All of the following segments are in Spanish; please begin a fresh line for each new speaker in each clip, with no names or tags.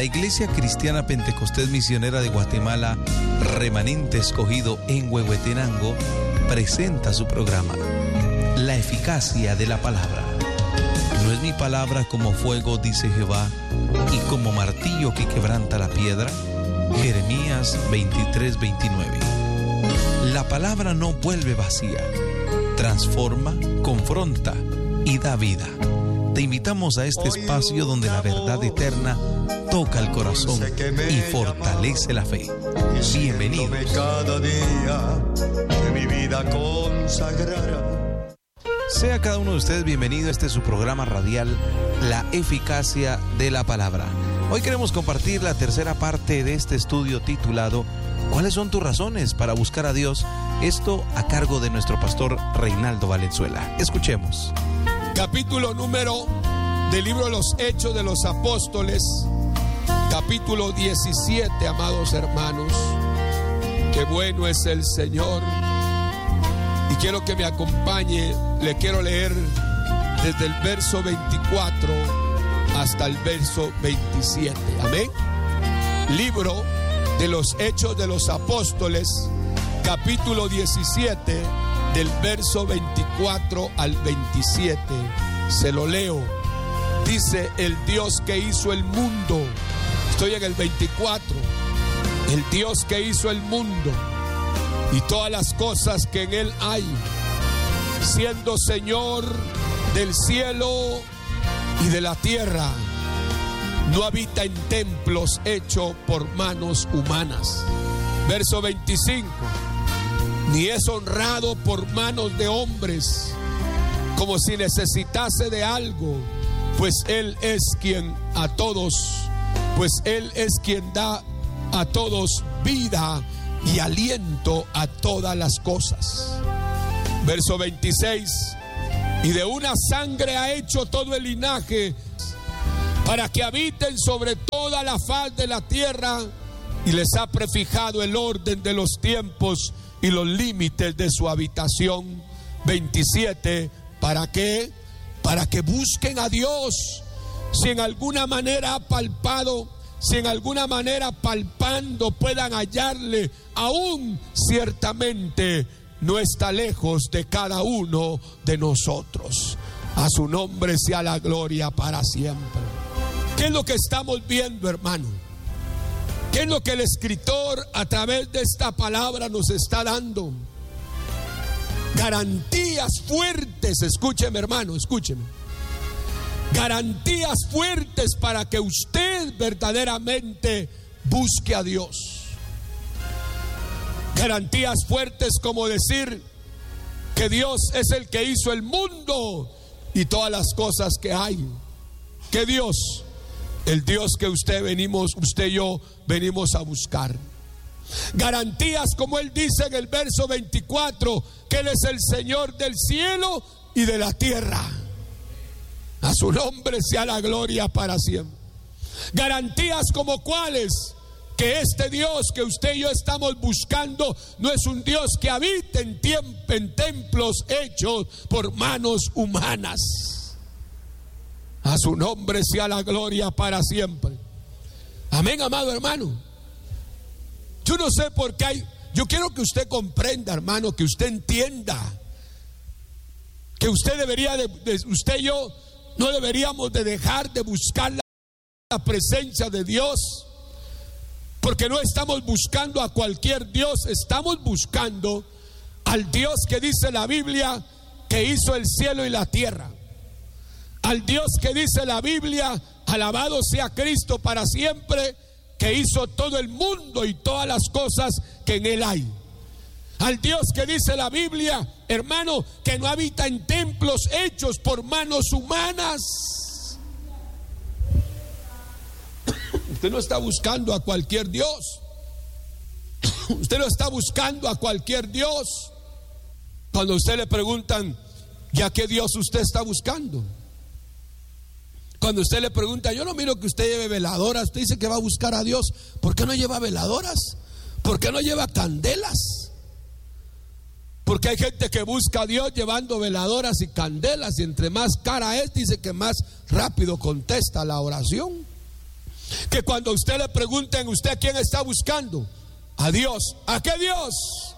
Iglesia Cristiana Pentecostés Misionera de Guatemala, Remanente Escogido en Huehuetenango, presenta su programa, La Eficacia de la Palabra. No es mi palabra como fuego, dice Jehová, y como martillo que quebranta la piedra. Jeremías 23:29. La palabra no vuelve vacía, transforma, confronta y da vida. Te invitamos a este espacio donde la verdad eterna toca el corazón y fortalece la fe. Bienvenidos.
Cada día de mi vida consagrara.
Sea cada uno de ustedes bienvenido a este su programa radial, La Eficacia de la Palabra. Hoy queremos compartir la tercera parte de este estudio titulado ¿Cuáles son tus razones para buscar a Dios? Esto a cargo de nuestro pastor Reinaldo Valenzuela. Escuchemos.
Capítulo número del libro de los Hechos de los Apóstoles, capítulo 17, amados hermanos. Qué bueno es el Señor. Y quiero que me acompañe. Le quiero leer desde el verso 24 hasta el verso 27. Amén. Libro de los Hechos de los Apóstoles, capítulo 17, del verso 24 al 27. Se lo leo. Dice: el Dios que hizo el mundo. Estoy en el 24. El Dios que hizo el mundo y todas las cosas que en él hay, siendo Señor del cielo y de la tierra, no habita en templos hechos por manos humanas. Verso 25. Ni es honrado por manos de hombres, como si necesitase de algo, pues Él es quien da a todos vida y aliento a todas las cosas. Verso 26. Y de una sangre ha hecho todo el linaje, para que habiten sobre toda la faz de la tierra, y les ha prefijado el orden de los tiempos y los límites de su habitación. 27. ¿Para qué? Para que busquen a Dios. Si en alguna manera palpando puedan hallarle, aún ciertamente no está lejos de cada uno de nosotros. A su nombre sea la gloria para siempre. ¿Qué es lo que estamos viendo, hermano? ¿Qué es lo que el escritor a través de esta palabra nos está dando? Garantías fuertes. Escúcheme, hermano, escúcheme. Garantías fuertes para que usted verdaderamente busque a Dios. Garantías fuertes como decir que Dios es el que hizo el mundo y todas las cosas que hay. Que Dios, el Dios que usted y yo venimos a buscar. Garantías como él dice en el verso 24, que Él es el Señor del cielo y de la tierra. A su nombre sea la gloria para siempre. Garantías como cuáles: que este Dios que usted y yo estamos buscando no es un Dios que habita en templos hechos por manos humanas. A su nombre sea la gloria para siempre. Amén, amado hermano. Yo no sé por qué yo quiero que usted comprenda, hermano, que usted entienda que usted usted y yo no deberíamos de dejar de buscar la presencia de Dios, porque no estamos buscando a cualquier Dios, estamos buscando al Dios que dice la Biblia que hizo el cielo y la tierra. Al Dios que dice la Biblia, alabado sea Cristo para siempre, que hizo todo el mundo y todas las cosas que en él hay. Al Dios que dice la Biblia, hermano, que no habita en templos hechos por manos humanas. Usted no está buscando a cualquier Dios. Usted no está buscando a cualquier Dios. Cuando a usted le preguntan, ¿y a qué Dios usted está buscando? Cuando usted le pregunta, yo no miro que usted lleve veladoras, usted dice que va a buscar a Dios, ¿por qué no lleva veladoras? ¿Por qué no lleva candelas? Porque hay gente que busca a Dios llevando veladoras y candelas, y entre más cara es, dice que más rápido contesta la oración. Que cuando usted le pregunten, ¿usted a quién está buscando? A Dios. ¿A qué Dios?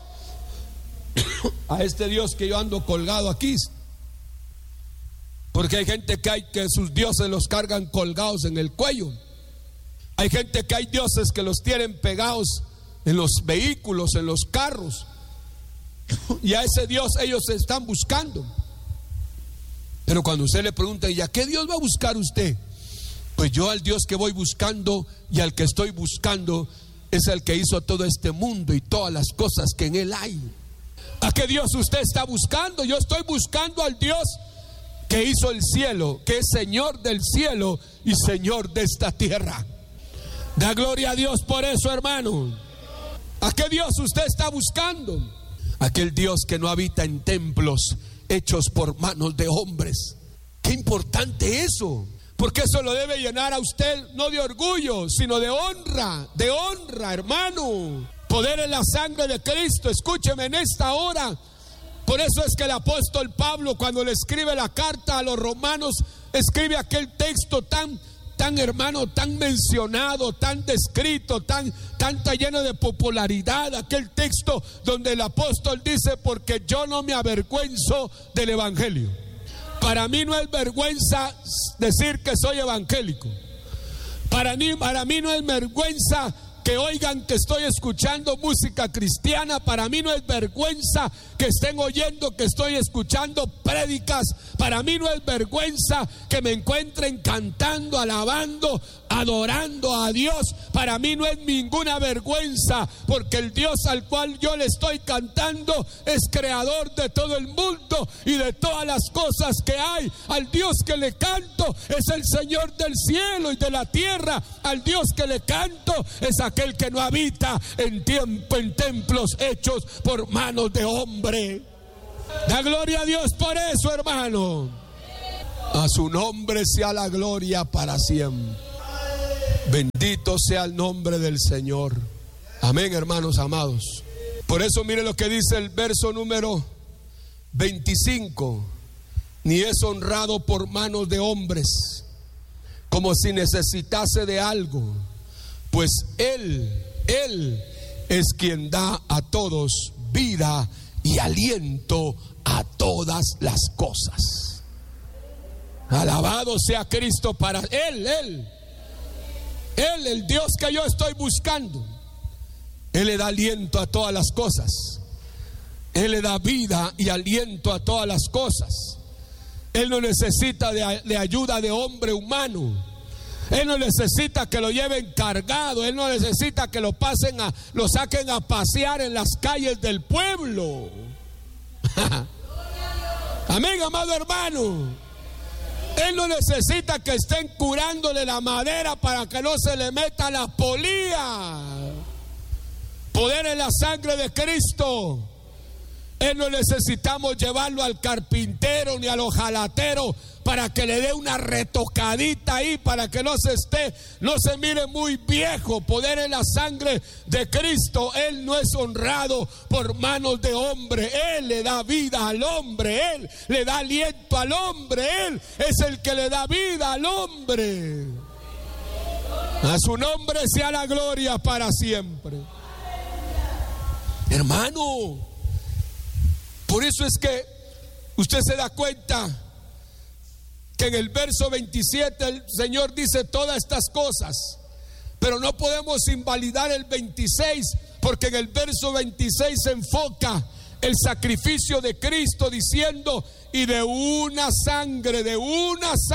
A este Dios que yo ando colgado aquí. Porque hay gente que sus dioses los cargan colgados en el cuello. Hay gente que hay dioses que los tienen pegados en los vehículos, en los carros. Y a ese Dios ellos se están buscando. Pero cuando usted le pregunta, ¿y a qué Dios va a buscar usted? Pues yo al Dios que voy buscando y al que estoy buscando es el que hizo todo este mundo y todas las cosas que en él hay. ¿A qué Dios usted está buscando? Yo estoy buscando al Dios que hizo el cielo, que es Señor del cielo y Señor de esta tierra. Da gloria a Dios por eso, hermano. ¿A qué Dios usted está buscando? Aquel Dios que no habita en templos hechos por manos de hombres. Qué importante eso, porque eso lo debe llenar a usted no de orgullo, sino de honra, hermano. Poder en la sangre de Cristo. Escúcheme en esta hora. Por eso es que el apóstol Pablo, cuando le escribe la carta a los romanos, escribe aquel texto tan hermano, tan mencionado, tan descrito, tan lleno de popularidad, aquel texto donde el apóstol dice: porque yo no me avergüenzo del evangelio. Para mí no es vergüenza decir que soy evangélico. Para mí no es vergüenza que oigan que estoy escuchando música cristiana. Para mí no es vergüenza que estén oyendo que estoy escuchando prédicas. Para mí no es vergüenza que me encuentren cantando, alabando, adorando a Dios. Para mí no es ninguna vergüenza, porque el Dios al cual yo le estoy cantando es creador de todo el mundo y de todas las cosas que hay. Al Dios que le canto es el Señor del cielo y de la tierra. Al Dios que le canto es aquel que no habita en templos hechos por manos de hombre. Da gloria a Dios por eso, hermano. A su nombre sea la gloria para siempre. Bendito sea el nombre del Señor. Amén, hermanos amados. Por eso mire lo que dice el verso número 25. Ni es honrado por manos de hombres, como si necesitase de algo, pues Él es quien da a todos vida y aliento a todas las cosas. Alabado sea Cristo. Para Él, el Dios que yo estoy buscando, Él le da aliento a todas las cosas. Él le da vida y aliento a todas las cosas. Él no necesita de ayuda de hombre humano. Él no necesita que lo lleven cargado. Él no necesita que lo saquen a pasear en las calles del pueblo. Amén, amado hermano. Él no necesita que estén curándole la madera para que no se le meta la polilla. Poder en la sangre de Cristo. Él no necesitamos llevarlo al carpintero ni al hojalatero para que le dé una retocadita ahí, para que no se mire muy viejo. Poder en la sangre de Cristo. Él no es honrado por manos de hombre. Él le da vida al hombre. Él le da aliento al hombre. Él es el que le da vida al hombre. A su nombre sea la gloria para siempre. Hermano, por eso es que usted se da cuenta que en el verso 27 el Señor dice todas estas cosas, pero no podemos invalidar el 26, porque en el verso 26 se enfoca el sacrificio de Cristo diciendo: y de una sangre